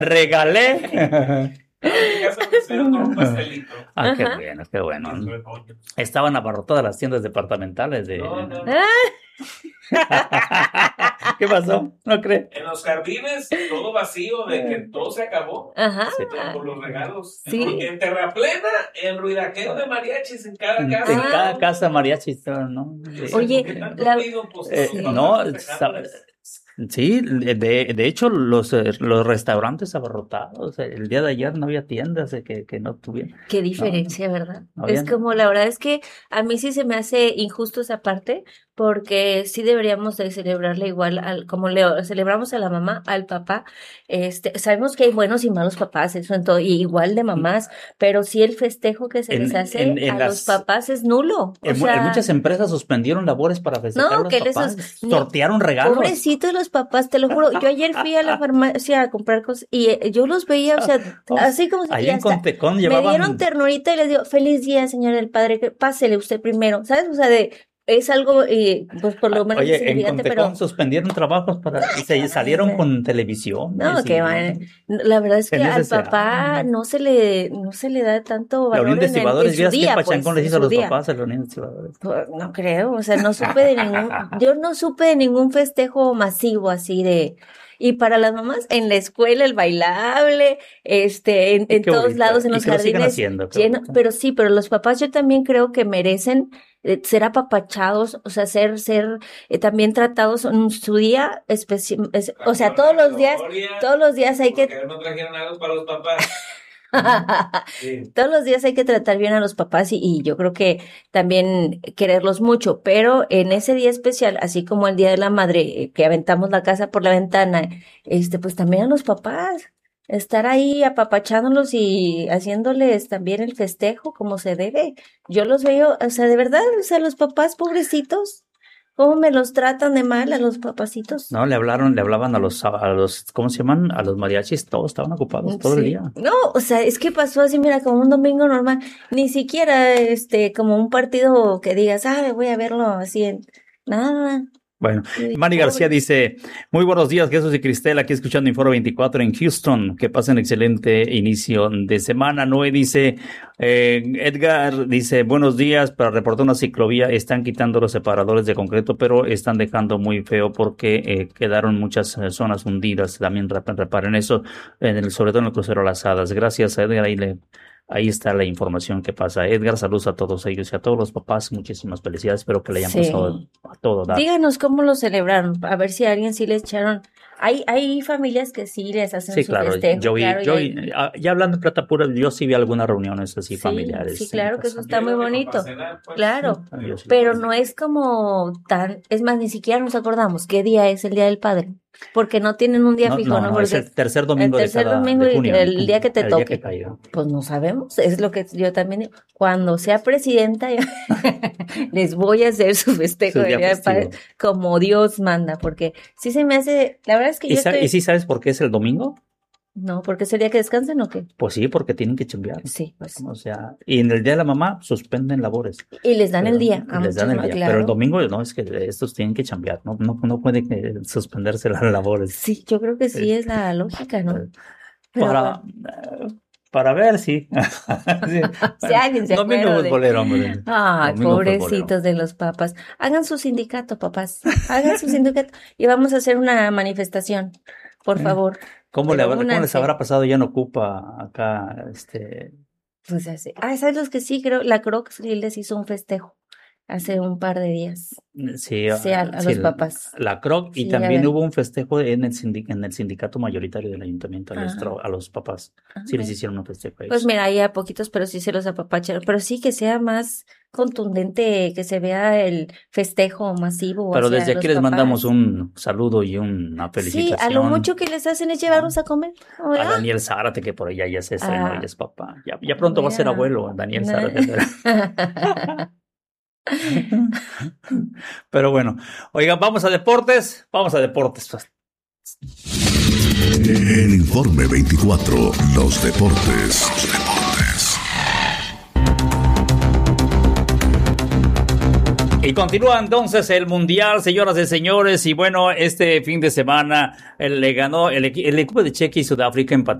regalé. Con un pastelito. Ah, qué bueno, qué bueno. Estaban abarrotadas las tiendas departamentales de... No. ¿Qué pasó? ¿No cree? En los jardines, todo vacío, de que todo se acabó. Ajá. Sí. Por los regalos. Sí. En Terraplena, el ruidaqueo de mariachis en cada En casa. cada casa mariachi, ¿no? Sí. Oye, ¿Qué tanto la- ruido? Pues, No, no, festejándoles. sí, de hecho los restaurantes abarrotados, el día de ayer no había tiendas que no tuvieran. Qué diferencia, ¿verdad? No Es había- como, la verdad es que a mí sí se me hace injusto esa parte, porque sí deberíamos de celebrarle igual como le celebramos a la mamá, al papá. Sabemos que hay buenos y malos papás, eso en todo, y igual de mamás, pero sí el festejo que se les hace a los papás es nulo. En muchas empresas suspendieron labores para festejar a los que papás, sortearon regalos. Pobrecitos los papás, te lo juro. Yo ayer fui a la farmacia a comprar cosas y yo los veía, o sea, así como si Ahí ya en está. Contecón Me llevaban... dieron ternurita y les digo, feliz día, señor del padre, que pásele usted primero, ¿sabes? O sea, es algo, pues por lo menos Oye, en insignificante, Contecón pero suspendieron trabajos y se salieron con televisión. no, que van. La verdad es que al papá no se le da tanto La valor Unión de en Estibadores, su día, ¿qué Pachancón les en hizo a su los día. papás en la Unión de Estibadores? Pues, no creo, o sea, yo no supe de ningún festejo masivo así de, y para las mamás, en la escuela el bailable, en todos bonito. lados, en Y los que lo sigan jardines, haciendo, qué lleno, bonito. pero los papás yo también creo que merecen ser apapachados, o sea, ser también tratados en su día o sea, todos los días hay que Porque no trajeron algo para los papás. Sí. todos los días hay que tratar bien a los papás y yo creo que también quererlos mucho, pero en ese día especial, así como el Día de la Madre, que aventamos la casa por la ventana, pues también a los papás, estar ahí apapachándolos y haciéndoles también el festejo como se debe. Yo los veo, o sea, de verdad, o sea, los papás pobrecitos, ¿cómo me los tratan de mal a los papacitos? No, le hablaban a los, ¿cómo se llaman? A los mariachis, todos estaban ocupados todo el Sí. día. No, o sea, es que pasó así, mira, como un domingo normal, ni siquiera como un partido que digas, me voy a verlo así nada. Bueno, Sí, Manny García pobre. dice, muy buenos días, Jesús y Cristel, aquí escuchando Inforo 24 en Houston, que pasen excelente inicio de semana. Noé dice, Edgar dice, buenos días, para reportar una ciclovía, están quitando los separadores de concreto, pero están dejando muy feo porque quedaron muchas zonas hundidas, también reparen eso, sobre todo en el crucero Las Hadas. Gracias, Edgar, ahí está la información que pasa. Edgar, saludos a todos ellos y a todos los papás. Muchísimas felicidades. Espero que le hayan pasado a todo dar. Díganos cómo lo celebraron, a ver si a alguien sí le echaron. Hay familias que sí les hacen Sí, su claro. festejo. Ya hablando de plata pura, yo sí vi algunas reuniones así familiares. Sí, claro que eso casa. está muy bonito. Claro, Yo sí. pero no es como es más, ni siquiera nos acordamos qué día es el Día del Padre, porque no tienen un día fijo, ¿no? No, Porque es el tercer domingo el tercer de cada domingo de y junio. el día que te El toque. día que caiga. Pues no sabemos, es lo que yo también digo. Cuando sea presidenta, les voy a hacer su festejo Su de día Día del Padre festivo. como Dios manda, porque sí se me hace, la verdad es que ¿Y sí sabes por qué es el domingo? No, porque es el día que descansan o qué. Pues sí, porque tienen que chambear. Sí, pues. O sea, y en el día de la mamá suspenden labores. Y les dan el día. Y les dan el día. Claro. Pero el domingo no, es que estos tienen que chambear, no pueden suspenderse las labores. Sí, yo creo que sí es la lógica, ¿no? Para ver si. Si alguien se domingo acuerda futbolero, hombre. Ay, Domingo pobrecitos futbolero. de los papas. Hagan su sindicato, papás. Hagan su sindicato. Y vamos a hacer una manifestación, por favor. ¿Cómo les únanse. habrá pasado? Ya no ocupa acá, Pues así. ¿Sabes los que sí? Creo, la Crocs les hizo un festejo hace un par de días. Sí, a los papás. La CROC, y Sí, también hubo un festejo en el sindicato mayoritario del ayuntamiento a los papás. Sí, les hicieron un festejo a ellos. Pues mira, ahí a poquitos, pero sí se los apapacharon. Pero sí que sea más contundente, que se vea el festejo masivo. Pero hacia desde aquí los les mandamos papás. un saludo y una felicitación. Sí, a lo mucho que les hacen es llevarlos a comer. A Daniel Zárate, que por allá ya se estrenó y es papá. Ya pronto va a ser Mira. abuelo, Daniel Zárate. Pero bueno, oigan, vamos a deportes. En Informe 24, los deportes. Y continúa entonces el Mundial, señoras y señores, y bueno, este fin de semana le ganó el equipo de Chequia y Sudáfrica empataron